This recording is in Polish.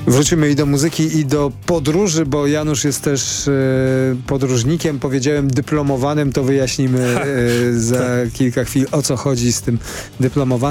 Wrócimy i do muzyki, i do podróży, bo Janusz jest też podróżnikiem, powiedziałem dyplomowanym, to wyjaśnimy za kilka chwil, o co chodzi z tym dyplomowanym.